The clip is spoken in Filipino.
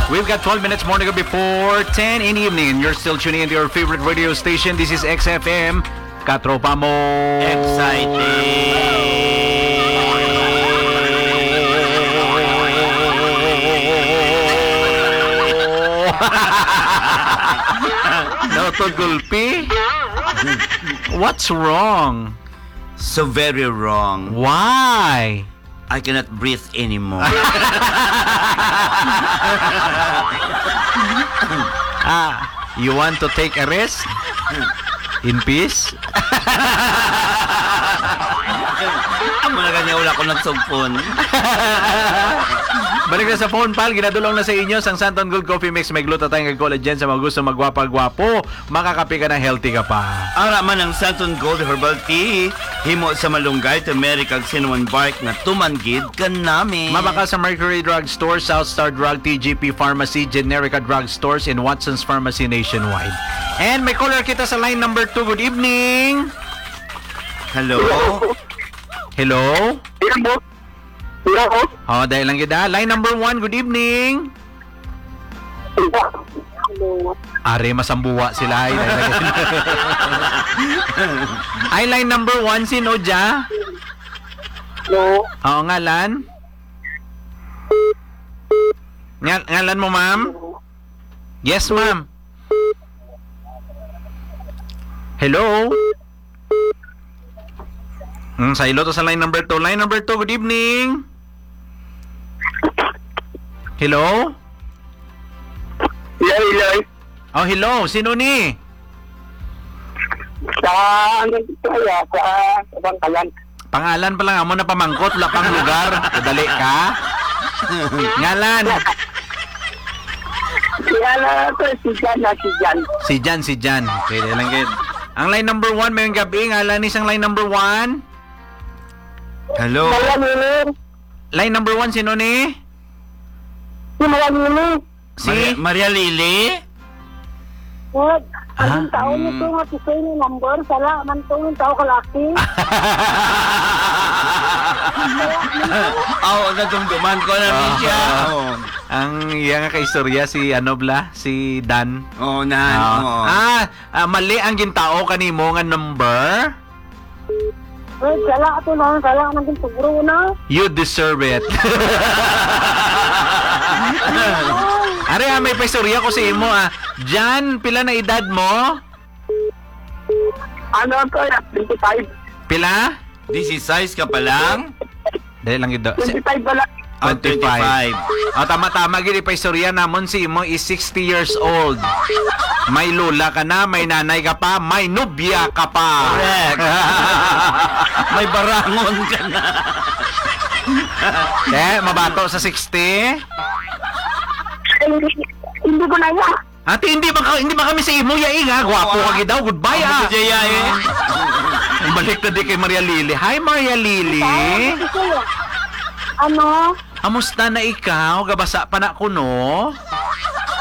We've got 12 minutes more to go before 10 in the evening, and you're still tuning into your favorite radio station. This is XFM. Katropa mo. Dr. Gulpi? What's wrong? So very wrong. Why? I cannot breathe anymore. You want to take a rest? In peace? Amo na ganyan, wala ko nagsugpon. Balik na sa phone, pal. Ginadulong na sa inyo sang Santon Gold Coffee Mix. May glutathione kag collagen sa mga gusto magwapa-gwapo. Makakape ka na, healthy ka pa. Ang raman ng Santon Gold Herbal Tea, himo sa malunggay, turmeric ag cinnamon bark na tumanggid ka namin. Mabaka sa Mercury Drug Store, South Star Drug, TGP Pharmacy, Generica Drug Stores, and Watson's Pharmacy nationwide. And may caller kita sa line number 2. Good evening. Hello? Hello? Hello? Oh, dahil lang kita. Line number 1, good evening. Are, masambuwa sila. Ay, line number 1, sino dya? Hello? Oo, ngalan? Ngalan mo, ma'am? Yes, ma'am. Hello? Sa ilo to sa line number 2. Line number 2, good evening. Hello? Hello? Oh, hello. Sino ni? Sa ano kaya? Sa Bangkalan. Pangalan pa lang amo na pamangkot, wala pang lugar. Dali ka. Ngalan. Si Jan. Si Jan. Okay, dali lang kid. Ang line number 1, may gabi. Ngalan isang line number 1. Hello? Line number 1, sino ni? Si? Maria Lily? What? Anong taon nito nga tisay ni number? Sala, man itong tao kalaki. Nadumduman ko na rin siya. Ang iya nga kaistorya si si Dan. Mali ang gintao kanimo nga number. Sala ito na, sala naging siguro na. You deserve it. Are, may paistorya ko sa imo Jan, pila na edad mo? Ano ito? 25. Pila? 16 ka pa lang? Dahil lang ito. 25 ba lang? 25. Tama-tama, gini paistorya namon si imo is 60 years old. May lula ka na, may nanay ka pa, may nubya ka pa. Correct. May barangon ka na. Mabato sa 60? Hindi ko na yan. Ate, hindi ba kami sa imo yaing Gwapo ka daw. Goodbye Balik na di kay Maria Lily. Hi, Maria Lily. Ano? Amusta na ikaw? Gabasa pa na ko, no?